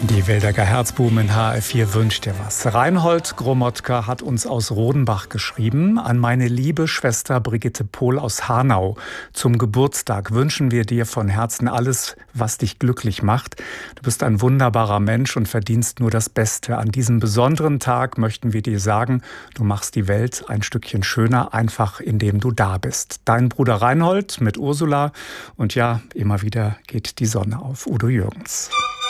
Die Wildecker Herzbuben in HR4 wünscht dir was. Reinhold Gromotka hat uns aus Rodenbach geschrieben. An meine liebe Schwester Brigitte Pohl aus Hanau. Zum Geburtstag wünschen wir dir von Herzen alles, was dich glücklich macht. Du bist ein wunderbarer Mensch und verdienst nur das Beste. An diesem besonderen Tag möchten wir dir sagen, du machst die Welt ein Stückchen schöner, einfach indem du da bist. Dein Bruder Reinhold mit Ursula. Und ja, immer wieder geht die Sonne auf. Udo Jürgens.